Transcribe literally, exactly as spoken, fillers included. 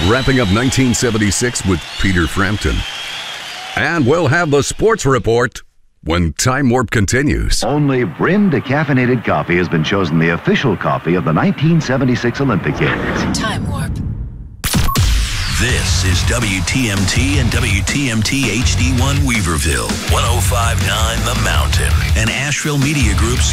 wrapping up nineteen seventy-six with Peter Frampton. And we'll have the sports report when Time Warp continues. Only Brin decaffeinated coffee has been chosen the official coffee of the nineteen seventy-six Olympic Games. Time Warp. This is W T M T and W T M T H D one Weaverville, one oh five point nine The Mountain, and Asheville Media Group's